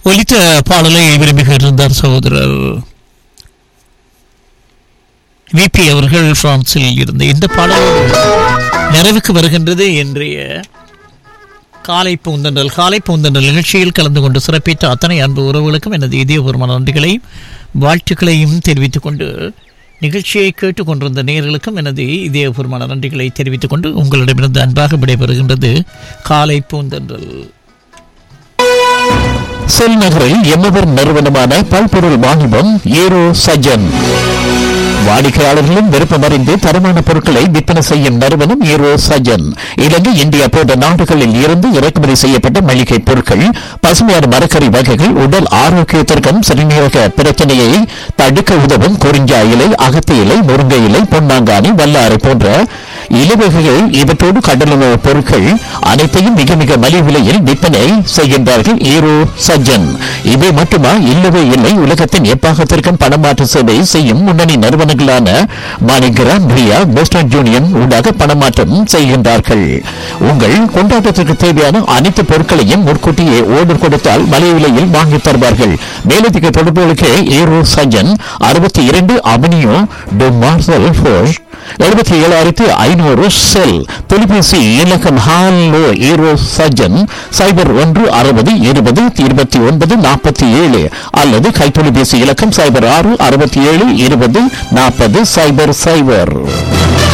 ஒலித்த பாடலை விரும்புகிறார் சகோதரர் விபி அவர்கள் பிரான்சில் இருந்து. இந்த பாடல் நிறைவுக்கு வருகின்றது. இன்றைய காலை பூந்தன்றல் நிகழ்ச்சியில் கலந்து கொண்டு சிறப்பித்த அத்தனை அன்பு உறவுகளுக்கும் எனது இதயபூர்வமான நன்றிகளையும் வாழ்த்துக்களையும் தெரிவித்துக் கொண்டு, நிகழ்ச்சியை கேட்டுக்கொண்டிருந்த நேயர்களுக்கும் எனது இதயபூர்வமான நன்றிகளை தெரிவித்துக் கொண்டு உங்களிடமிருந்து அன்பாக விடைபெறுகின்றது காலை பூந்தன்றல். செல் நகரில் எம்மவர் நிறுவனமான பல்பொருள் வாணிபம் ஏரோ சஜன். வாடிக்கையாளர்களும் விருப்பமறிந்து தரமான பொருட்களை விற்பனை செய்யும் நிறுவனம் ஏரோ சஜன். இலங்கை, இந்தியா போன்ற நாடுகளில் இருந்து இறக்குமதி செய்யப்பட்ட மளிகை பொருட்கள், பசுமையான மரக்கறி வகைகள், உடல் ஆரோக்கியத்திற்கும் சிறுநீரக பிரச்சனையை தடுக்க உதவும் குறிஞ்சா இலை, அகத்தி இலை, முருங்கை இலை, பொன்னாங்கானி, வல்லாறு போன்ற இலவகைகள், இவற்றோடு கடலுணவு பொருட்கள் அனைத்தையும் மிக மிக மலிவு விலையில் விற்பனை செய்கின்றார்கள் ஏரோ சஜன். இவை மட்டுமா? இல்லவே இல்லை. உலகத்தின் எப்பாகத்திற்கும் பணமாற்று சேவை செய்யும் முன்னணி நிறுவனங்களான மாணிகிராம், ரியா, வெஸ்டர்ன் யூனியன் ஊடாக பணமாற்றம் செய்கின்றார்கள். உங்கள் கொண்டாட்டத்திற்கு தேவையான அனைத்து பொருட்களையும் முன்கூட்டியே ஓர்டர் கொடுத்தால் மலிவு விலையில் வாங்கி தருவார்கள். மேலதிக தொடர்புகளுக்கு aero Sajan 62 avenue to marshal force 77,500 செல். தொலைபேசி இலக்கம் ஹாலோ ஏரோ சஜன் 0160202947 அல்லது கைத்தொலைபேசி இலக்கம் 0667204000.